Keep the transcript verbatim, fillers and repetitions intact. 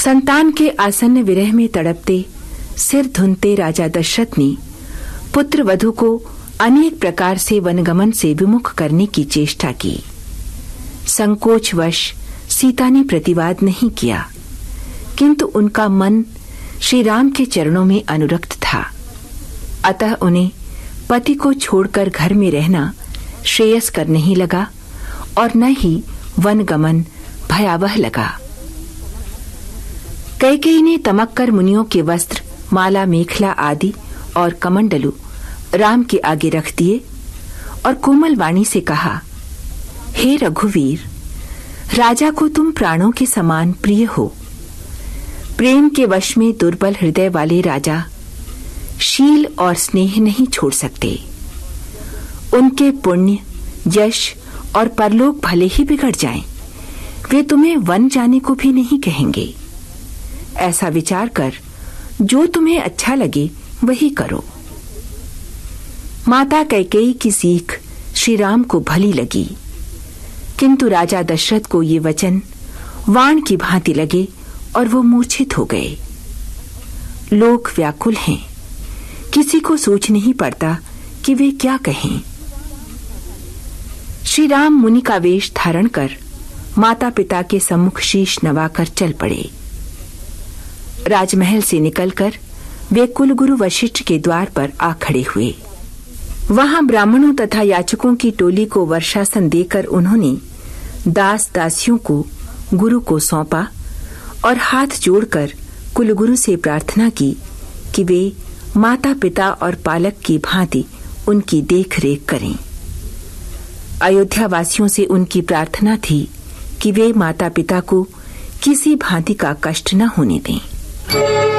संतान के आसन्न विरह में तड़पते सिर धुनते राजा दशरथ ने पुत्र वधू को अनेक प्रकार से वनगमन से विमुख करने की चेष्टा की। संकोचवश सीता ने प्रतिवाद नहीं किया, किंतु उनका मन श्री राम के चरणों में अनुरक्त था। अतः उन्हें पति को छोड़कर घर में रहना श्रेयस्कर नहीं लगा और न ही वनगमन भयावह लगा। कैकेयी ने तमक्कर मुनियों के वस्त्र, माला, मेखला आदि और कमंडलू राम के आगे रख दिए और कोमल वाणी से कहा, हे रघुवीर, राजा को तुम प्राणों के समान प्रिय हो। प्रेम के वश में दुर्बल हृदय वाले राजा शील और स्नेह नहीं छोड़ सकते। उनके पुण्य, यश और परलोक भले ही बिगड़ जाएं, वे तुम्हें वन जाने को भी नहीं कहेंगे। ऐसा विचार कर जो तुम्हें अच्छा लगे वही करो। माता कैकेयी की सीख श्री राम को भली लगी, किंतु राजा दशरथ को ये वचन वाण की भांति लगे और वो मूर्छित हो गए। लोग व्याकुल हैं, किसी को सोच नहीं पड़ता कि वे क्या कहें। श्री राम मुनि का वेश धारण कर माता पिता के सम्मुख शीश नवाकर चल पड़े। राजमहल से निकलकर वे कुलगुरु वशिष्ठ के द्वार पर आ खड़े हुए। वहां ब्राह्मणों तथा याचकों की टोली को वर्षासन देकर उन्होंने दास दासियों को गुरु को सौंपा और हाथ जोड़कर कुलगुरु से प्रार्थना की कि वे माता पिता और पालक की भांति उनकी देख रेख करें। अयोध्या वासियों से उनकी प्रार्थना थी कि वे माता पिता को किसी भांति का कष्ट न होने दें।